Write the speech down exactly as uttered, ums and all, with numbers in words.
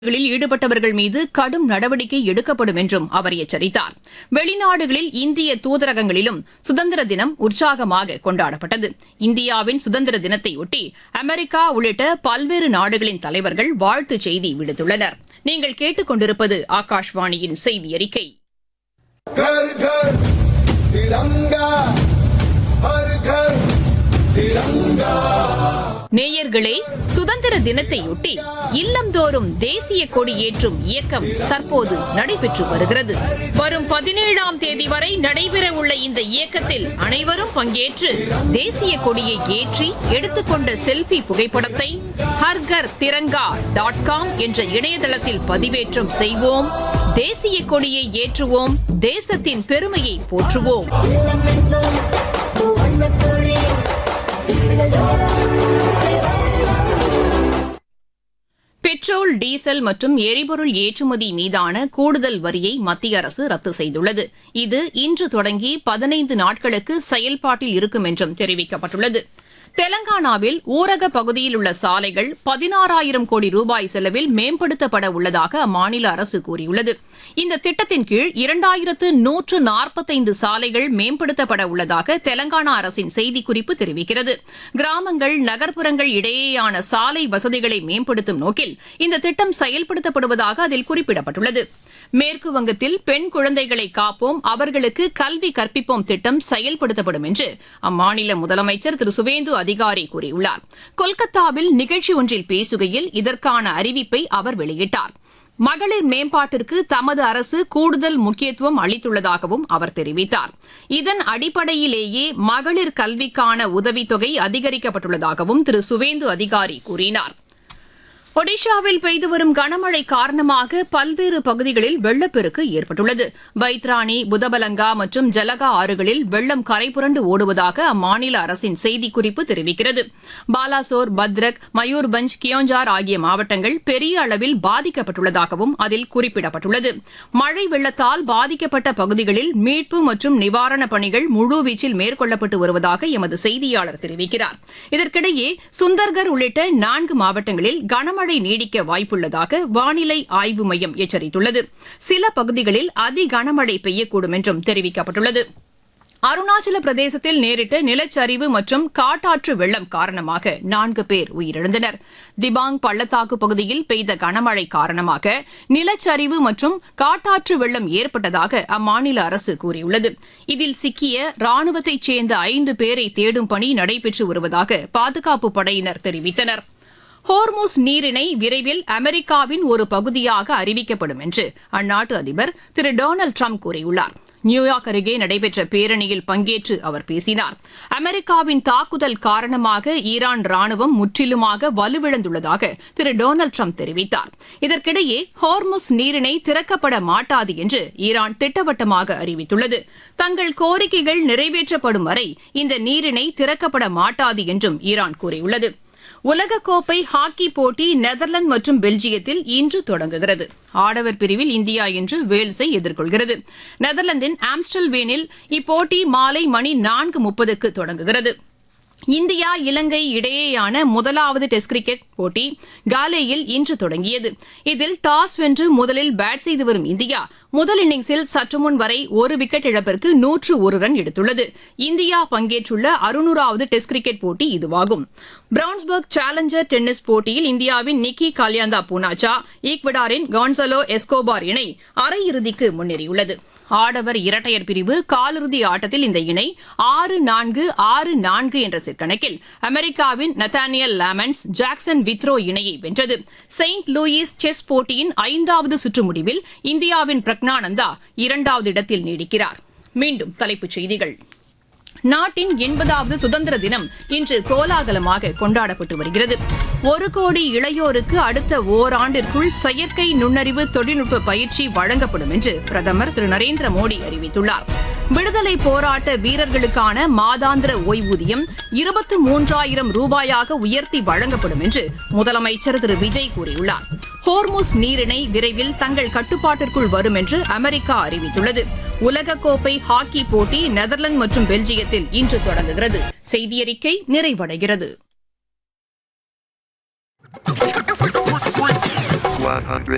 களில் ஈடுபட்டவர்கள் மீது கடும் நடவடிக்கை எடுக்கப்படும் என்றும் அவர் எச்சரித்தார். வெளிநாடுகளில் இந்திய தூதரகங்களிலும் சுதந்திர தினம் உற்சாகமாக கொண்டாடப்பட்டது. இந்தியாவின் சுதந்திர தினத்தையொட்டி அமெரிக்கா உள்ளிட்ட பல்வேறு நாடுகளின் தலைவர்கள் வாழ்த்துச் செய்தி விடுத்துள்ளனர். நீங்கள் கேட்டுக் கொண்டிருப்பது ஆகாஷ்வாணியின் செய்தி அறிக்கை. घर घर तिरंगा हर घर तिरंगा. நேயர்களே, சுதந்திர தினத்தையொட்டி இல்லந்தோறும் தேசிய கொடி ஏற்றும் இயக்கம் தற்போது நடைபெற்று வருகிறது. வரும் பதினேழாம் தேதி வரை நடைபெறவுள்ள இந்த இயக்கத்தில் அனைவரும் பங்கேற்று தேசிய கொடியை ஏற்றி எடுத்துக்கொண்ட செல்ஃபி புகைப்படத்தை ஹர்கர் திரங்கா டாட் காம் என்ற இணையதளத்தில் பதிவேற்றம் செய்வோம். தேசிய கொடியை ஏற்றுவோம். தேசத்தின் பெருமையை போற்றுவோம். பெட்ரோல், டீசல் மற்றும் எரிபொருள் ஏற்றுமதி மீதான கூடுதல் வரியை மத்திய அரசு ரத்து செய்துள்ளது. இது இன்று தொடங்கி பதினைந்து நாட்களுக்கு செயல்பாட்டில் இருக்கும் என்றும் தெரிவிக்கப்பட்டுள்ளது. தெலங்கானாவில் ஊரக பகுதியில் உள்ள சாலைகள் பதினாறாயிரம் கோடி ரூபாய் செலவில் மேம்படுத்தப்பட உள்ளதாக அம்மாநில அரசு கூறியுள்ளது. இந்த திட்டத்தின் கீழ் இரண்டாயிரத்து நூற்று நாற்பத்தைந்து சாலைகள் மேம்படுத்தப்பட உள்ளதாக தெலங்கானா அரசின் செய்திக்குறிப்பு தெரிவிக்கிறது. கிராமங்கள், நகர்ப்புறங்கள் இடையேயான சாலை வசதிகளை மேம்படுத்தும் நோக்கில் இந்த திட்டம் செயல்படுத்தப்படுவதாக அதில் குறிப்பிடப்பட்டுள்ளது. மேற்கு வங்கத்தில் பெண் குழந்தைகளை காப்போம், அவர்களுக்கு கல்வி கற்பிப்போம் திட்டம் செயல்படுத்தப்படும் என்று அம்மாநில முதலமைச்சர் திரு சுவேந்து அதிகாரி கூறியுள்ளார். கொல்கத்தாவில் நிகழ்ச்சி ஒன்றில் பேசுகையில் இதற்கான அறிவிப்பை அவர் வெளியிட்டார். மகளிர் மேம்பாட்டிற்கு தமது அரசு கூடுதல் முக்கியத்துவம் அளித்துள்ளதாகவும் அவர் தெரிவித்தார். இதன் அடிப்படையிலேயே மகளிர் கல்விக்கான உதவித்தொகை அதிகரிக்கப்பட்டுள்ளதாகவும் திரு சுவேந்து அதிகாரி கூறினார். ஒடிஷாவில் பெய்து வரும் கனமழை காரணமாக பல்வேறு பகுதிகளில் வெள்ளப்பெருக்கு ஏற்பட்டுள்ளது. பைத்ராணி, புதபலங்கா மற்றும் ஜலகா ஆறுகளில் வெள்ளம் கரைபுரண்டு ஓடுவதாக அம்மாநில அரசின் செய்திக்குறிப்பு தெரிவிக்கிறது. பாலாசோர், பத்ரக், மயூர்பஞ்ச், கியோஞ்சார் ஆகிய மாவட்டங்கள் பெரிய அளவில் பாதிக்கப்பட்டுள்ளதாகவும் அதில் குறிப்பிடப்பட்டுள்ளது. மழை வெள்ளத்தால் பாதிக்கப்பட்ட பகுதிகளில் மீட்பு மற்றும் நிவாரணப் பணிகள் முழுவீச்சில் மேற்கொள்ளப்பட்டு வருவதாக எமது செய்தியாளர் தெரிவிக்கிறார். இதற்கிடையே சுந்தர்கர் உள்ளிட்ட நான்கு மாவட்டங்களில் கனமழை மழை நீடிக்க வாய்ப்புள்ளதாக வானிலை ஆய்வு மையம் எச்சரித்துள்ளது. சில பகுதிகளில் அதி கனமழை பெய்யக்கூடும் என்றும் தெரிவிக்கப்பட்டுள்ளது. அருணாச்சல பிரதேசத்தில் நேரிட்ட நிலச்சரிவு மற்றும் காட்டாற்று வெள்ளம் காரணமாக நான்கு பேர் உயிரிழந்தனர். திபாங் பள்ளத்தாக்கு பகுதியில் பெய்த கனமழை காரணமாக நிலச்சரிவு மற்றும் காட்டாற்று வெள்ளம் ஏற்பட்டதாக அம்மாநில அரசு கூறியுள்ளது. இதில் சிக்கிய ராணுவத்தைச் சேர்ந்த ஐந்து பேரை தேடும் பணி நடைபெற்று வருவதாக பாதுகாப்பு படையினர் தெரிவித்தனர். ஹோர்முஸ் நீரிணை விரைவில் அமெரிக்காவின் ஒரு பகுதியாக அறிவிக்கப்படும் என்று அந்நாட்டு அதிபர் திரு டொனால்டு டிரம்ப் கூறியுள்ளார். நியூயார்க் அருகே நடைபெற்ற பேரணியில் பங்கேற்று அவர் பேசினார். அமெரிக்காவின் தாக்குதல் காரணமாக ஈரான் ராணுவம் முற்றிலுமாக வலுவிழந்துள்ளதாக திரு டொனால்டு டிரம்ப் தெரிவித்தார். இதற்கிடையே ஹோர்முஸ் நீரிணை திறக்கப்பட மாட்டாது என்று ஈரான் திட்டவட்டமாக அறிவித்துள்ளது. தங்கள் கோரிக்கைகள் நிறைவேற்றப்படும் வரை இந்த நீரிணை திறக்கப்பட மாட்டாது என்றும் ஈரான் கூறியுள்ளது. உலகக்கோப்பை ஹாக்கி போட்டி நெதர்லாந்து மற்றும் பெல்ஜியத்தில் இன்று தொடங்குகிறது. ஆடவர் பிரிவில் இந்தியா இன்று வேல்ஸை எதிர்கொள்கிறது. நெதர்லாந்தின் ஆம்ஸ்டல்வேனில் இப்போட்டி மாலை மணி நான்கு முப்பதுக்கு தொடங்குகிறது. இந்தியா இலங்கை இடையேயான முதலாவது டெஸ்ட் கிரிக்கெட் போட்டி காலேயில் இன்று தொடங்கியது. இதில் டாஸ் வென்று முதலில் பேட் செய்து வரும் இந்தியா முதல் இன்னிங்ஸில் சற்றுமுன் வரை ஒரு விக்கெட் இழப்பிற்கு நூற்று ஒரு ரன் எடுத்துள்ளது. இந்தியா பங்கேற்றுள்ள அறுநூறாவது டெஸ்ட் கிரிக்கெட் போட்டி இதுவாகும். பிரவுன்ஸ்பர்க் சேலஞ்சர் டென்னிஸ் போட்டியில் இந்தியாவின் நிக்கி காலியாந்தா பூனாச்சா, ஈக்வடாரின் கான்சலோ எஸ்கோபார் இணை அரையிறுதிக்கு முன்னேறியுள்ளது. ஆடவர் இரட்டையர் பிரிவு காலிறுதி ஆட்டத்தில் இந்த இணை ஆறு நான்கு ஆறு நான்கு என்ற செட் கணக்கில் அமெரிக்காவின் நத்தானியல் லாமன்ஸ், ஜாக்சன் வித்ரோ இணையை வென்றது. செயின்ட் லூயிஸ் செஸ் போட்டியின் ஐந்தாவது சுற்று முடிவில் இந்தியாவின் பிரக்னானந்தா இரண்டாவது இடத்தில் நீடிக்கிறார். மீண்டும் தலைப்புச் செய்திகள். நாட்டின் எண்பதாவது சுதந்திர தினம் இன்று கோலாகலமாக கொண்டாடப்பட்டு வருகிறது. ஒரு கோடி இளையோருக்கு அடுத்த ஓராண்டிற்குள் செயற்கை நுண்ணறிவு தொழில்நுட்ப பயிற்சி வழங்கப்படும் என்று பிரதமர் திரு நரேந்திர மோடி அறிவித்துள்ளார். விடுதலை போராட்ட வீரர்களுக்கான மாதாந்திர ஓய்வூதியம் இருபத்தி மூன்றாயிரம் ரூபாயாக உயர்த்தி வழங்கப்படும் என்று முதலமைச்சர் திரு விஜய் கூறியுள்ளார். ஹோர்முஸ் நீரிணை விரைவில் தங்கள் கட்டுப்பாட்டிற்குள் வரும் என்று அமெரிக்கா அறிவித்துள்ளது. உலகக்கோப்பை ஹாக்கி போட்டி நெதர்லாந்து மற்றும் பெல்ஜியத்தில் இன்று தொடங்குகிறது. செய்தியறிக்கை நிறைவடைகிறது. one hundred